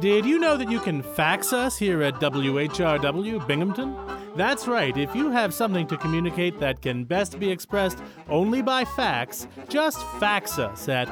Did you know that you can fax us here at WHRW Binghamton? That's right, if you have something to communicate that can best be expressed only by fax, just fax us at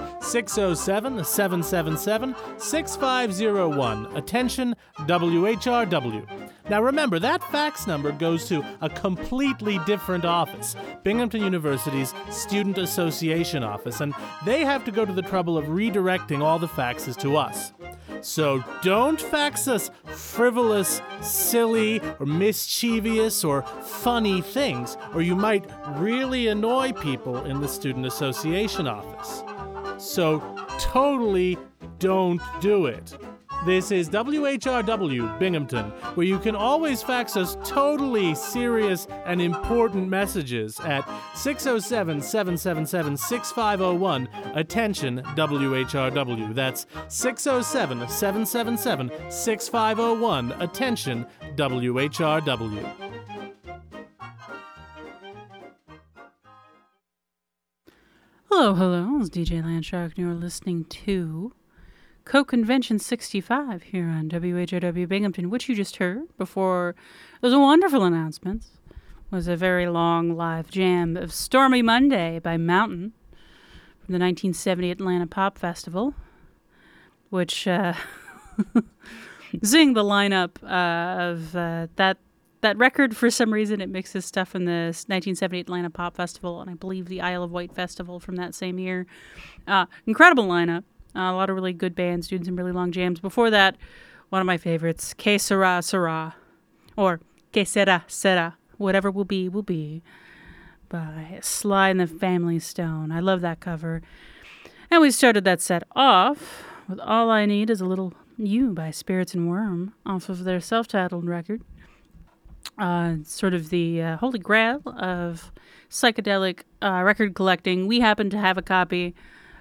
607-777-6501. Attention, WHRW. Now remember, that fax number goes to a completely different office, Binghamton University's Student Association office, and they have to go to the trouble of redirecting all the faxes to us. So don't fax us frivolous, silly, or mischievous, or funny things, or you might really annoy people in the Student Association office. So totally don't do it. This is WHRW Binghamton, where you can always fax us totally serious and important messages at 607-777-6501. Attention, WHRW. That's 607-777-6501. Attention, WHRW. Hello, it's DJ Landshark, and you're listening to Co-Convention 65 here on WHRW Binghamton, which you just heard before those wonderful announcements was a very long live jam of Stormy Monday by Mountain from the 1970 Atlanta Pop Festival, which seeing the lineup of that record, for some reason it mixes stuff from the 1970 Atlanta Pop Festival and I believe the Isle of Wight Festival from that same year. Incredible lineup. A lot of really good bands doing some really long jams. Before that, one of my favorites, Que Sera, Sera, or Que Sera, Sera, Whatever Will Be, by Sly and the Family Stone. I love that cover. And we started that set off with All I Need Is a Little You by Spirits and Worm off of their self-titled record. Sort of the holy grail of psychedelic record collecting. We happen to have a copy.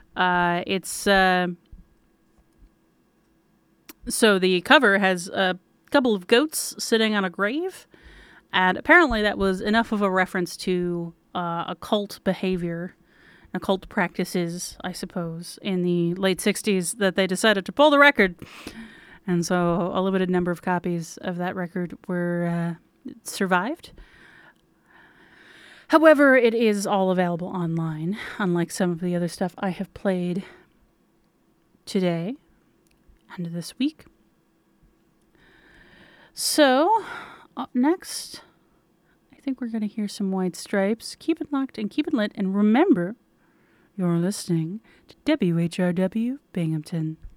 So the cover has a couple of goats sitting on a grave, and apparently that was enough of a reference to occult behavior, occult practices, I suppose, in the late 60s that they decided to pull the record. And so a limited number of copies of that record were survived. However, it is all available online, unlike some of the other stuff I have played today and this week. So, up next, I think we're going to hear some White Stripes. Keep it locked and keep it lit, and remember, you're listening to WHRW Binghamton.